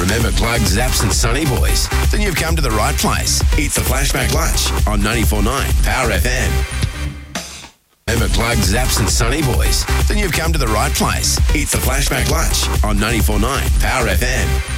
Remember Plug, Zaps and Sunny Boys? Then you've come to the right place. It's the Flashback Lunch on 94.9 Power FM. Remember Plug, Zaps and Sunny Boys? Then you've come to the right place. It's the Flashback Lunch on 94.9 Power FM.